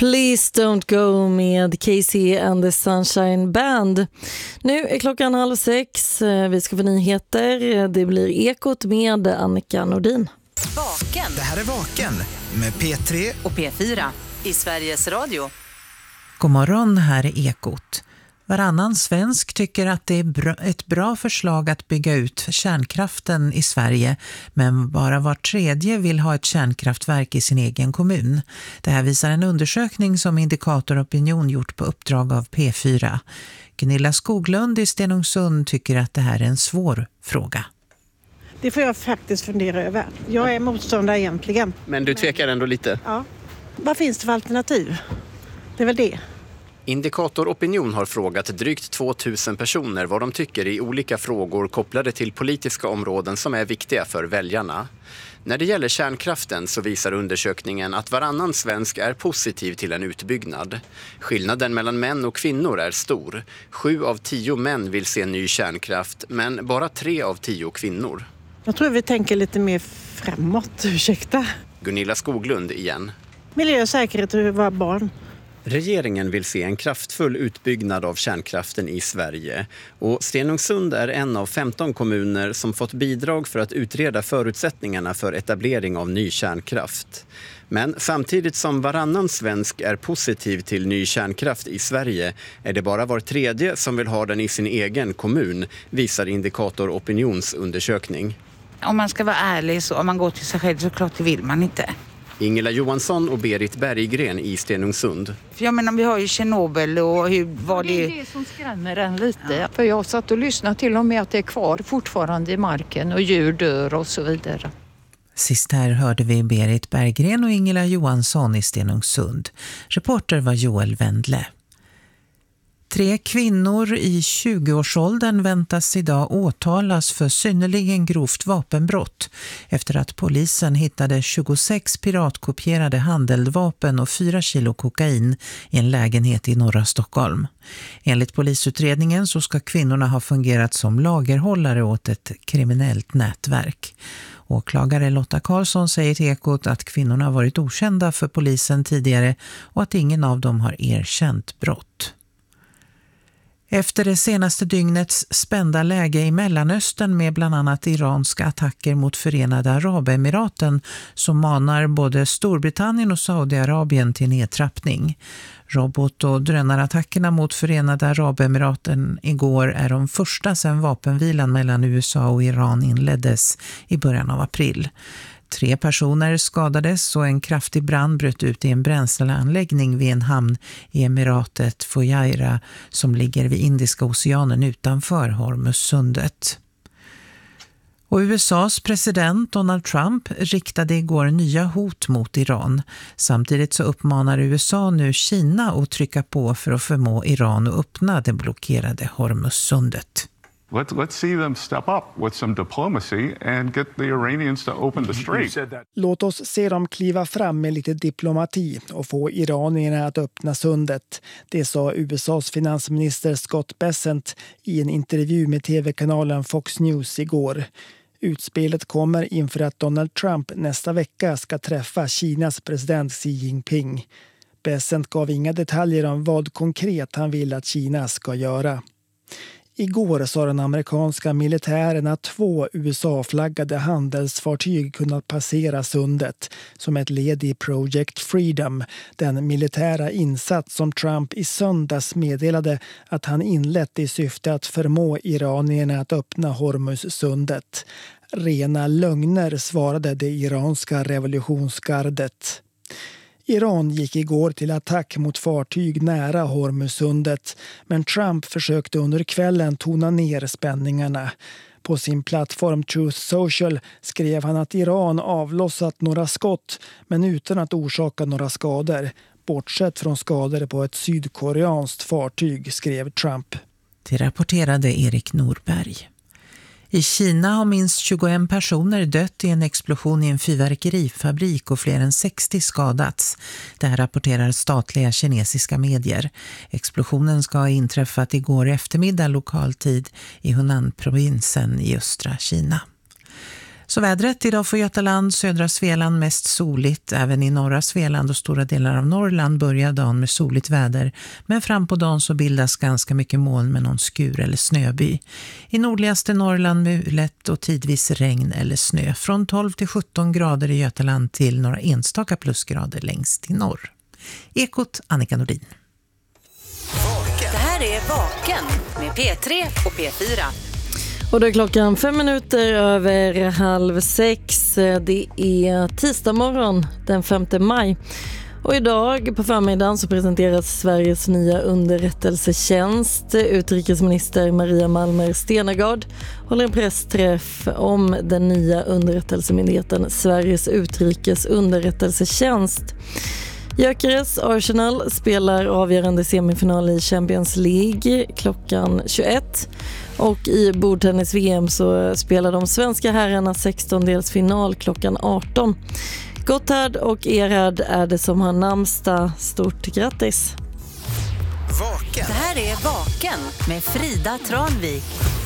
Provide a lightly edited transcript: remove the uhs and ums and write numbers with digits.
Please Don't Go med Casey and the Sunshine Band. Nu är klockan 5:30. Vi ska få nyheter. Det blir Ekot med Annika Nordin. Vaken. Det här är Vaken med P3 och P4 i Sveriges Radio. God morgon, här är Ekot. Varannan svensk tycker att det är ett bra förslag att bygga ut kärnkraften i Sverige, men bara var tredje vill ha ett kärnkraftverk i sin egen kommun. Det här visar en undersökning som Indikator Opinion gjort på uppdrag av P4. Gunilla Skoglund i Stenungsund tycker att det här är en svår fråga. Det får jag faktiskt fundera över. Jag är motståndare egentligen. Men du tvekar ändå lite? Ja. Vad finns det för alternativ? Det är väl det. Indikator Opinion har frågat drygt 2000 personer vad de tycker i olika frågor kopplade till politiska områden som är viktiga för väljarna. När det gäller kärnkraften så visar undersökningen att varannan svensk är positiv till en utbyggnad. Skillnaden mellan män och kvinnor är stor. 7 av 10 män vill se ny kärnkraft, men bara 3 av 10 kvinnor. Jag tror vi tänker lite mer framåt, ursäkta. Gunilla Skoglund igen. Miljö och säkerhet och våra barn. Regeringen vill se en kraftfull utbyggnad av kärnkraften i Sverige, och Stenungsund är en av 15 kommuner som fått bidrag för att utreda förutsättningarna för etablering av ny kärnkraft. Men samtidigt som varannan svensk är positiv till ny kärnkraft i Sverige är det bara var tredje som vill ha den i sin egen kommun, visar Indikator Opinions undersökning. Om man ska vara ärlig, så om man går till sig själv så klart det vill man inte. Ingela Johansson och Berit Berggren i Stenungsund. För jag menar, vi har ju Tjernobyl och hur var det... Det är det som skrämmer en lite. Ja. För jag satt och lyssnade till och med att det är kvar fortfarande i marken och djur dör och så vidare. Sist här hörde vi Berit Berggren och Ingela Johansson i Stenungsund. Reporter var Joel Wendle. 3 kvinnor i 20-årsåldern väntas idag åtalas för synnerligen grovt vapenbrott efter att polisen hittade 26 piratkopierade handeldvapen och 4 kilo kokain i en lägenhet i norra Stockholm. Enligt polisutredningen så ska kvinnorna ha fungerat som lagerhållare åt ett kriminellt nätverk. Åklagare Lotta Karlsson säger till Ekot att kvinnorna har varit okända för polisen tidigare och att ingen av dem har erkänt brott. Efter det senaste dygnets spända läge i Mellanöstern med bland annat iranska attacker mot Förenade Arabemiraten så manar både Storbritannien och Saudiarabien till nedtrappning. Robot- och drönarattackerna mot Förenade Arabemiraten igår är de första sedan vapenvilan mellan USA och Iran inleddes i början av april. 3 personer skadades och en kraftig brand bröt ut i en bränsleanläggning vid en hamn i emiratet Fujairah som ligger vid Indiska oceanen utanför Hormuzsundet. Och USAs president Donald Trump riktade igår nya hot mot Iran. Samtidigt så uppmanar USA nu Kina att trycka på för att förmå Iran att öppna det blockerade Hormuzsundet. Let's see them step up with some diplomacy and get the Iranians to open the strait. Låt oss se dem kliva fram med lite diplomati och få iranierna att öppna sundet. Det sa USAs finansminister Scott Bessent i en intervju med tv-kanalen Fox News igår. Utspelet kommer inför att Donald Trump nästa vecka ska träffa Kinas president Xi Jinping. Bessent gav inga detaljer om vad konkret han vill att Kina ska göra. Igår sa den amerikanska militären att 2 USA-flaggade handelsfartyg kunnat passera sundet som ett led i Project Freedom, den militära insats som Trump i söndags meddelade att han inlett i syfte att förmå iranierna att öppna Hormuzsundet. Rena lögner, svarade det iranska revolutionsgardet. Iran gick igår till attack mot fartyg nära Hormuzsundet, men Trump försökte under kvällen tona ner spänningarna. På sin plattform Truth Social skrev han att Iran avlossat några skott men utan att orsaka några skador. Bortsett från skador på ett sydkoreanskt fartyg, skrev Trump. Det rapporterade Erik Norberg. I Kina har minst 21 personer dött i en explosion i en fyrverkerifabrik och fler än 60 skadats. Det här rapporterar statliga kinesiska medier. Explosionen ska ha inträffat igår eftermiddag lokaltid i Hunan-provinsen i östra Kina. Så vädret idag för Götaland, södra Svealand mest soligt. Även i norra Svealand och stora delar av Norrland börjar dagen med soligt väder. Men fram på dagen så bildas ganska mycket moln med någon skur eller snöby. I nordligaste Norrland mulet och tidvis regn eller snö. Från 12 till 17 grader i Götaland till några enstaka plusgrader längst till norr. Ekot, Annika Nordin. Det här är Vaken med P3 och P4. Och då är klockan 5 minuter över 5:30. Det är tisdag morgon den 5 maj. Och idag på förmiddagen så presenteras Sveriges nya underrättelsetjänst. Utrikesminister Maria Malmer Stenergard håller en pressträff om den nya underrättelsemyndigheten Sveriges utrikes underrättelsetjänst. Gyökeres Arsenal spelar avgörande semifinal i Champions League klockan 21. Och i bordtennis-VM så spelar de svenska herrarna 16-delsfinal klockan 18. Gotthard och Erhard är det som har namnsdag. Stort grattis! Vaken. Det här är Vaken med Frida Tranvik.